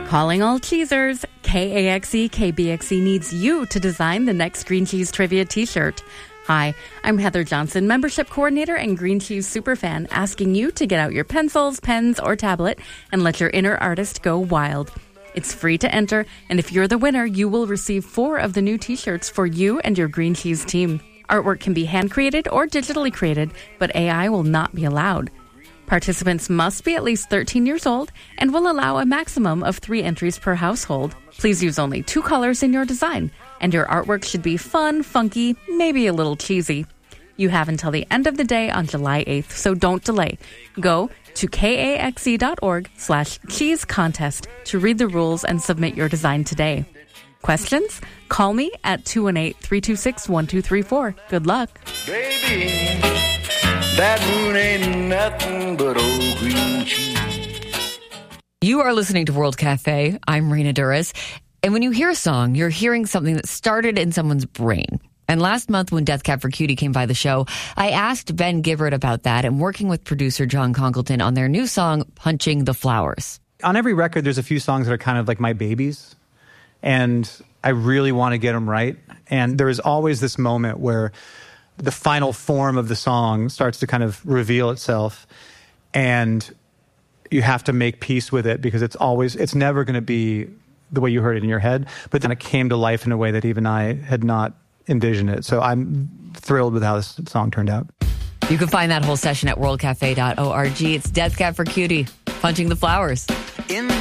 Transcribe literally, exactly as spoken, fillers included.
Calling all cheesers, K A X E K B X E needs you to design the next Green Cheese Trivia t-shirt. Hi, I'm Heather Johnson, Membership Coordinator and Green Cheese Superfan, asking you to get out your pencils, pens, or tablet and let your inner artist go wild. It's free to enter, and if you're the winner, you will receive four of the new t-shirts for you and your Green Cheese team. Artwork can be hand-created or digitally created, but A I will not be allowed. Participants must be at least thirteen years old and will allow a maximum of three entries per household. Please use only two colors in your design, and your artwork should be fun, funky, maybe a little cheesy. You have until the end of the day on July eighth, so don't delay. Go to kaxe.org slash cheese contest to read the rules and submit your design today. Questions? Call me at two one eight, three two six, one two three four. Good luck. Baby, that moon ain't nothing but old green cheese. You are listening to World Cafe. I'm Rena Duras. And when you hear a song, you're hearing something that started in someone's brain. And last month when Death Cab for Cutie came by the show, I asked Ben Gibbard about that and working with producer John Congleton on their new song, Punching the Flowers. On every record, there's a few songs that are kind of like my babies. And I really want to get them right. And there is always this moment where the final form of the song starts to kind of reveal itself. And you have to make peace with it because it's always, it's never going to be the way you heard it in your head. But then it came to life in a way that even I had not envisioned it. So I'm thrilled with how this song turned out. You can find that whole session at world cafe dot org. It's Death Cab for Cutie, Punching the Flowers. In